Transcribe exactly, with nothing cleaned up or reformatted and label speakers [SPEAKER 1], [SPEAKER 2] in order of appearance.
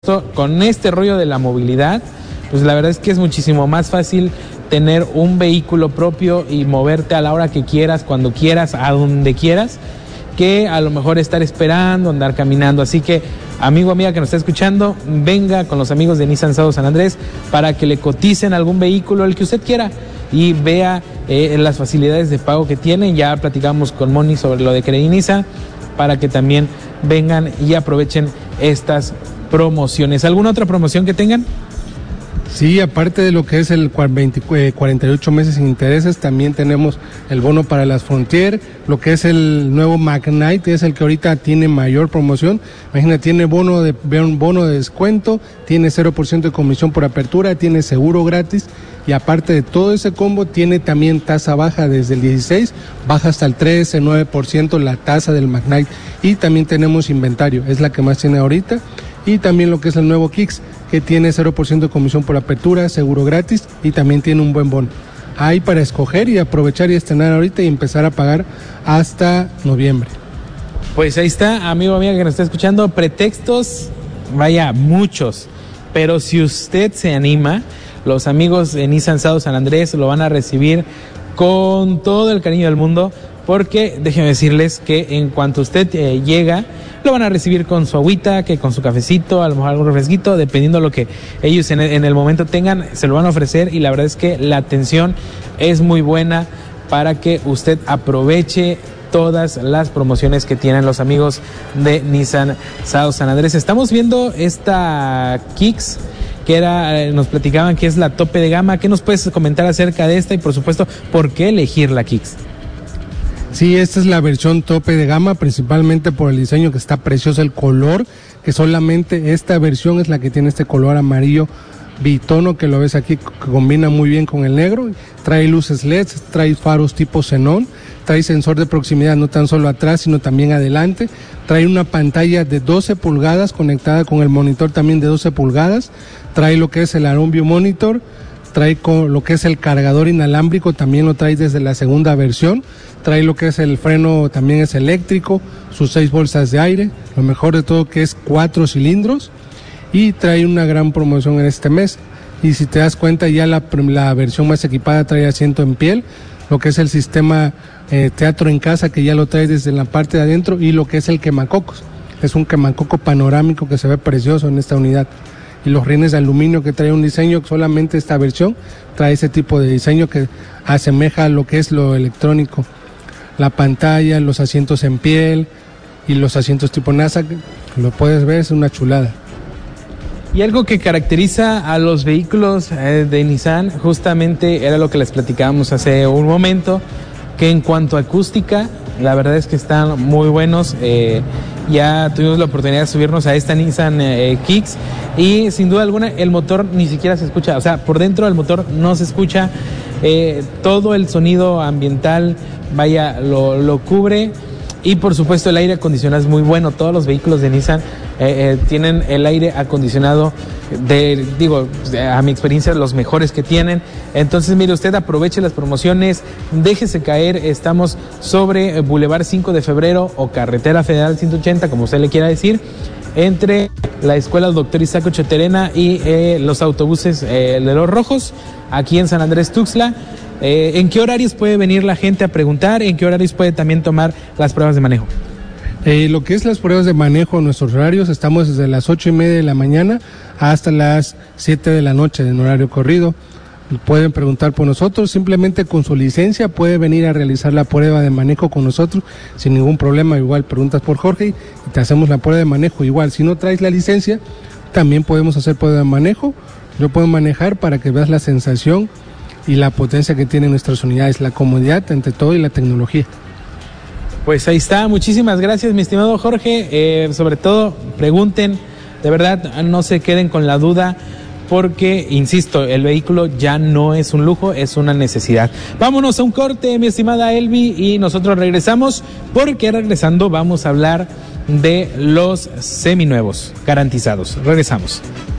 [SPEAKER 1] supuesto, con este rollo de la movilidad, pues la verdad es que es muchísimo más fácil tener un vehículo propio y moverte a la hora que quieras, cuando quieras, a donde quieras, que a lo mejor estar esperando, andar caminando. Así que, amigo, amiga que nos está escuchando, venga con los amigos de Nissan Sado San Andrés para que le coticen algún vehículo, el que usted quiera, y vea eh, las facilidades de pago que tienen. Ya platicamos con Moni sobre lo de Crediniza, para que también vengan y aprovechen estas promociones. ¿Alguna otra promoción que tengan?
[SPEAKER 2] Sí, aparte de lo que es el veinte, cuarenta y ocho meses sin intereses, también tenemos el bono para las Frontier, lo que es el nuevo Magnite, es el que ahorita tiene mayor promoción. Imagina, tiene bono de un bono de descuento, tiene cero por ciento de comisión por apertura, tiene seguro gratis, y aparte de todo ese combo, tiene también tasa baja desde el dieciséis, baja hasta el trece, nueve por ciento la tasa del Magnite, y también tenemos inventario, es la que más tiene ahorita, y también lo que es el nuevo Kicks, que tiene cero por ciento de comisión por apertura, seguro gratis, y también tiene un buen bono. Hay para escoger y aprovechar y estrenar ahorita y empezar a pagar hasta noviembre.
[SPEAKER 1] Pues ahí está, amigo, amiga que nos está escuchando, pretextos, vaya, muchos, pero si usted se anima, los amigos de Nissan Sado San Andrés lo van a recibir con todo el cariño del mundo, porque déjenme decirles que en cuanto usted eh, llega, lo van a recibir con su agüita, que con su cafecito, a lo mejor algún refresquito, dependiendo de lo que ellos en el, en el momento tengan, se lo van a ofrecer, y la verdad es que la atención es muy buena para que usted aproveche todas las promociones que tienen los amigos de Nissan Sado San Andrés. Estamos viendo esta Kicks, que era, nos platicaban que es la tope de gama. ¿Qué nos puedes comentar acerca de esta y, por supuesto, por qué elegir la Kicks?
[SPEAKER 2] Sí, esta es la versión tope de gama, principalmente por el diseño, que está precioso, el color, que solamente esta versión es la que tiene este color amarillo bitono, que lo ves aquí, que combina muy bien con el negro. Trae luces L E D, trae faros tipo xenón, trae sensor de proximidad no tan solo atrás, sino también adelante. Trae una pantalla de doce pulgadas conectada con el monitor también de doce pulgadas. Trae lo que es el Aron View Monitor. Trae con lo que es el cargador inalámbrico, también lo trae desde la segunda versión. Trae lo que es el freno, también es eléctrico, sus seis bolsas de aire, lo mejor de todo que es cuatro cilindros, y trae una gran promoción en este mes. Y si te das cuenta, ya la, la versión más equipada trae asiento en piel, lo que es el sistema eh, teatro en casa, que ya lo trae desde la parte de adentro, y lo que es el quemacocos, es un quemacoco panorámico que se ve precioso en esta unidad. Y los rines de aluminio, que trae un diseño, solamente esta versión trae ese tipo de diseño que asemeja a lo que es lo electrónico. La pantalla, los asientos en piel y los asientos tipo NASA, lo puedes ver, es una chulada.
[SPEAKER 1] Y algo que caracteriza a los vehículos eh, de Nissan, justamente era lo que les platicábamos hace un momento, que en cuanto a acústica, la verdad es que están muy buenos. Eh, ya tuvimos la oportunidad de subirnos a esta Nissan eh, Kicks, y sin duda alguna el motor ni siquiera se escucha, o sea, por dentro del motor no se escucha, eh, todo el sonido ambiental, vaya, lo, lo cubre. Y por supuesto el aire acondicionado es muy bueno. Todos los vehículos de Nissan eh, eh, tienen el aire acondicionado de, digo, a mi experiencia, los mejores que tienen. Entonces, mire, usted aproveche las promociones, déjese caer. Estamos sobre Boulevard cinco de febrero o Carretera Federal ciento ochenta, como usted le quiera decir, entre la Escuela Doctor Isaac Ochoterena y eh, los autobuses eh, de los Rojos, aquí en San Andrés Tuxtla. Eh, ¿En qué horarios puede venir la gente a preguntar? ¿En qué horarios puede también tomar las pruebas de manejo?
[SPEAKER 2] Eh, lo que es las pruebas de manejo, nuestros horarios, estamos desde las ocho y media de la mañana hasta las siete de la noche en horario corrido. Pueden preguntar por nosotros, simplemente con su licencia puede venir a realizar la prueba de manejo con nosotros sin ningún problema. Igual preguntas por Jorge y te hacemos la prueba de manejo. Igual, si no traes la licencia, también podemos hacer prueba de manejo. Yo puedo manejar para que veas la sensación y la potencia que tienen nuestras unidades, la comodidad ante todo y la tecnología.
[SPEAKER 1] Pues ahí está, muchísimas gracias, mi estimado Jorge. Eh, sobre todo, pregunten, de verdad, no se queden con la duda, porque, insisto, el vehículo ya no es un lujo, es una necesidad. Vámonos a un corte, mi estimada Elvi, y nosotros regresamos, porque regresando vamos a hablar de los seminuevos garantizados. Regresamos.